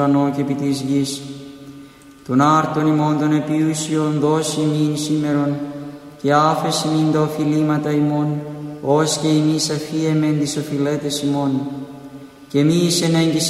ουρανό και επί της γης. Τον άρτον ημών των επιούσιων δώσει ημίν σήμερον, και άφεση μην τα οφειλήματα ημών, ως και εμείς αφίεμεν τις οφειλέτες ημών. Και μη εις ενέγγισε